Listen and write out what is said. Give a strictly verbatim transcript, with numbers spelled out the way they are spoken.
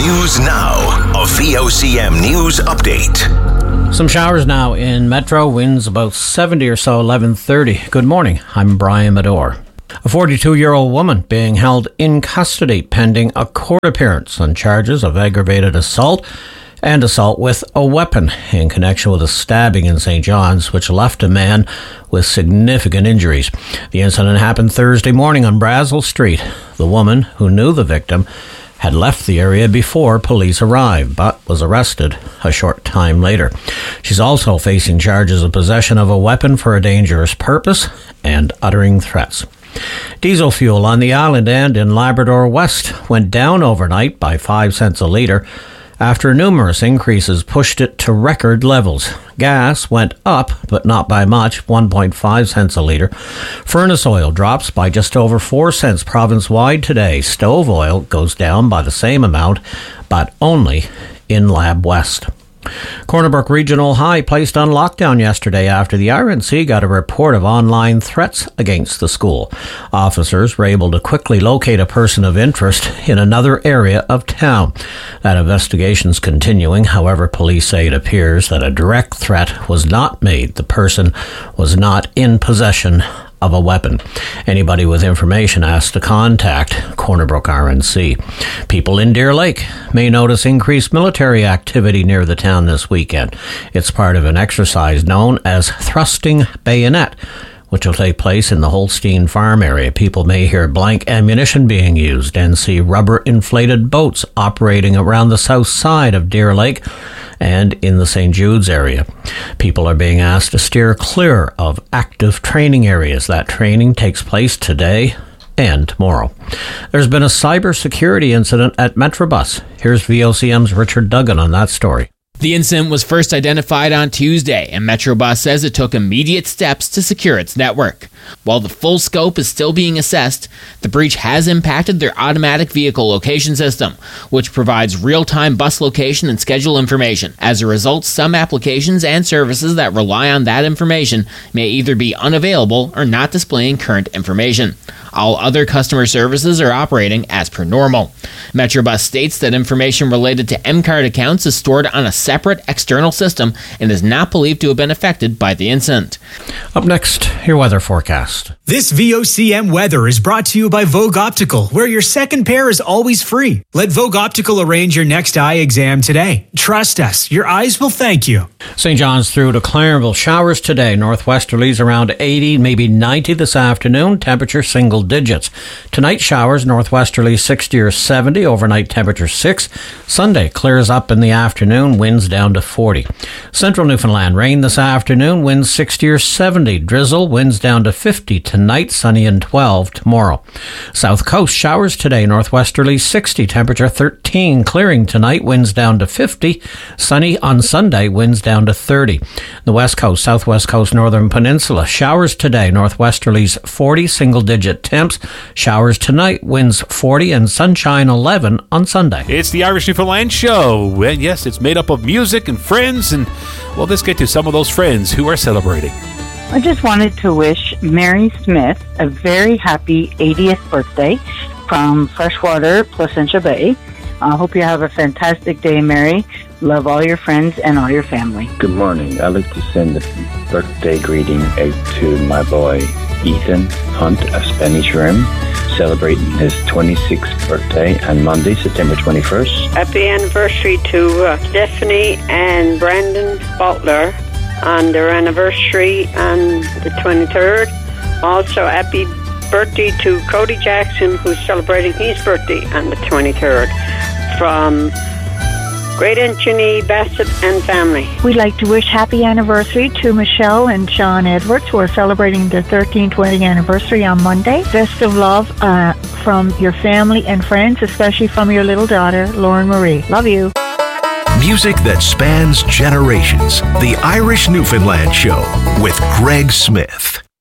News Now, a V O C M News update. Some showers now in Metro, winds about seventy or so, eleven thirty. Good morning, I'm Brian Medore. A forty-two-year-old woman being held in custody pending a court appearance on charges of aggravated assault and assault with a weapon in connection with a stabbing in Saint John's, which left a man with significant injuries. The incident happened Thursday morning on Brazel Street. The woman, who knew the victim, had left the area before police arrived, but was arrested a short time later. She's also facing charges of possession of a weapon for a dangerous purpose and uttering threats. Diesel fuel on the island and in Labrador West went down overnight by five cents a litre after numerous increases pushed it to record levels. Gas went up, but not by much, one point five cents a litre. Furnace oil drops by just over four cents province-wide today. Stove oil goes down by the same amount, but only in Lab West. Corner Brook Regional High placed on lockdown yesterday after the R N C got a report of online threats against the school. Officers were able to quickly locate a person of interest in another area of town. That investigation is continuing. However, police say it appears that a direct threat was not made. The person was not in possession of a weapon. Anybody with information asked to contact Corner Brook R N C. People in Deer Lake may notice increased military activity near the town this weekend. It's part of an exercise known as Thrusting Bayonet, which will take place in the Holstein Farm area. People may hear blank ammunition being used and see rubber-inflated boats operating around the south side of Deer Lake and in the Saint Jude's area. People are being asked to steer clear of active training areas. That training takes place today and tomorrow. There's been a cybersecurity incident at Metrobus. Here's V O C M's Richard Duggan on that story. The incident was first identified on Tuesday, and Metrobus says it took immediate steps to secure its network. While the full scope is still being assessed, the breach has impacted their automatic vehicle location system, which provides real-time bus location and schedule information. As a result, some applications and services that rely on that information may either be unavailable or not displaying current information. All other customer services are operating as per normal. Metrobus states that information related to M-Card accounts is stored on a separate external system and is not believed to have been affected by the incident. Up next, your weather forecast. This V O C M weather is brought to you by Vogue Optical, where your second pair is always free. Let Vogue Optical arrange your next eye exam today. Trust us, your eyes will thank you. Saint John's through to Clarenville. Showers today. Northwesterlies around eighty, maybe ninety this afternoon. Temperature single digits. Tonight, showers. Northwesterlies sixty or seventy. Overnight temperature six. Sunday clears up in the afternoon. Winds down to forty. Central Newfoundland, rain this afternoon. Winds sixty or seventy. Drizzle. Winds down to fifty. Tonight, sunny and twelve tomorrow. South Coast, showers today. Northwesterlies sixty. Temperature thirteen. Clearing tonight. Winds down to fifty. Sunny on Sunday. Winds down to thirty. The West Coast, Southwest Coast, Northern Peninsula, showers today. Northwesterlies forty. Single digit temps. Showers tonight. Winds forty and sunshine eleven on Sunday. It's the Irish Newfoundland Show. And yes, it's made up of music and friends. And well, let's get to some of those friends who are celebrating. I just wanted to wish Mary Smith a very happy eightieth birthday from Freshwater, Placentia Bay. I hope you have a fantastic day, Mary. Love all your friends and all your family. Good morning. I'd like to send a birthday greeting out to my boy Ethan Hunt of Spanish Rim, celebrating his twenty-sixth birthday on Monday, September twenty-first. Happy anniversary to uh, Stephanie and Brandon Butler on their anniversary on the twenty-third. Also, happy birthday to Cody Jackson, who's celebrating his birthday on the twenty-third. From Great Aunt Jenny Bassett and family. We'd like to wish happy anniversary to Michelle and Sean Edwards, who are celebrating their thirteenth wedding anniversary on Monday. Best of love uh, from your family and friends, especially from your little daughter, Lauren Marie. Love you. Music that spans generations. The Irish Newfoundland Show with Greg Smith.